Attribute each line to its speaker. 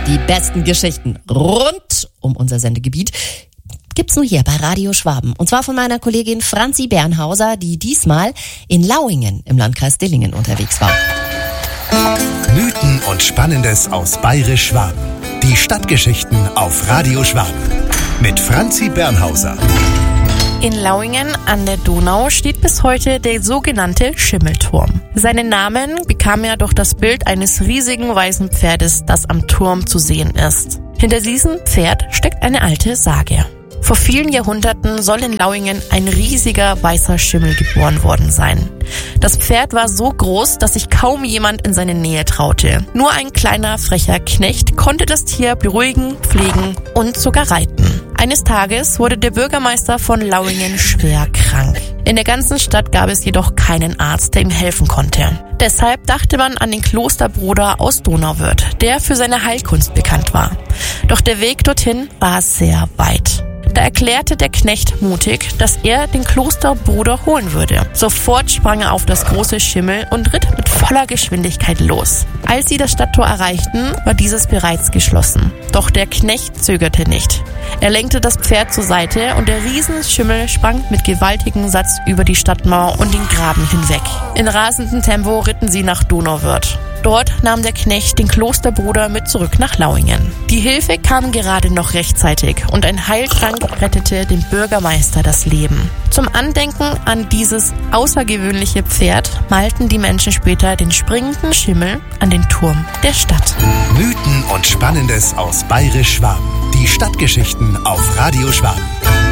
Speaker 1: Die besten Geschichten rund um unser Sendegebiet gibt's nur hier bei Radio Schwaben. Und zwar von meiner Kollegin Franzi Bernhauser, die diesmal in Lauingen im Landkreis Dillingen unterwegs war.
Speaker 2: Mythen und Spannendes aus Bayerisch-Schwaben. Die Stadtgeschichten auf Radio Schwaben. Mit Franzi Bernhauser.
Speaker 3: In Lauingen an der Donau steht bis heute der sogenannte Schimmelturm. Seinen Namen bekam er durch das Bild eines riesigen weißen Pferdes, das am Turm zu sehen ist. Hinter diesem Pferd steckt eine alte Sage. Vor vielen Jahrhunderten soll in Lauingen ein riesiger weißer Schimmel geboren worden sein. Das Pferd war so groß, dass sich kaum jemand in seine Nähe traute. Nur ein kleiner, frecher Knecht konnte das Tier beruhigen, pflegen und sogar reiten. Eines Tages wurde der Bürgermeister von Lauingen schwer krank. In der ganzen Stadt gab es jedoch keinen Arzt, der ihm helfen konnte. Deshalb dachte man an den Klosterbruder aus Donauwörth, der für seine Heilkunst bekannt war. Doch der Weg dorthin war sehr weit. Da erklärte der Knecht mutig, dass er den Klosterbruder holen würde. Sofort sprang er auf das große Schimmel und ritt mit voller Geschwindigkeit los. Als sie das Stadttor erreichten, war dieses bereits geschlossen. Doch der Knecht zögerte nicht. Er lenkte das Pferd zur Seite und der Riesenschimmel sprang mit gewaltigem Satz über die Stadtmauer und den Graben hinweg. In rasendem Tempo ritten sie nach Donauwörth. Dort nahm der Knecht den Klosterbruder mit zurück nach Lauingen. Die Hilfe kam gerade noch rechtzeitig und ein Heiltrank rettete dem Bürgermeister das Leben. Zum Andenken an dieses außergewöhnliche Pferd malten die Menschen später den springenden Schimmel an den Turm der Stadt.
Speaker 2: Mythen und Spannendes aus Bayerisch-Schwaben. Die Stadtgeschichten auf Radio Schwaben.